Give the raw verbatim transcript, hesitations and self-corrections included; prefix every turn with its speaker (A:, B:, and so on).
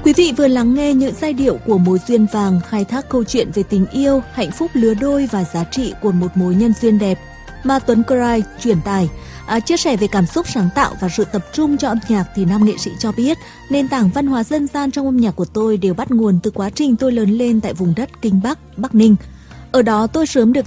A: Quý vị vừa lắng nghe những giai điệu của Mối Duyên Vàng khai thác câu chuyện về tình yêu, hạnh phúc lứa đôi và giá trị của một mối nhân duyên đẹp mà Tuấn Cry truyền tải. À, chia sẻ về cảm xúc sáng tạo và sự tập trung cho âm nhạc thì nam nghệ sĩ cho biết nền tảng văn hóa dân gian trong âm nhạc của tôi đều bắt nguồn từ quá trình tôi lớn lên tại vùng đất Kinh Bắc, Bắc Ninh. Ở đó tôi sớm được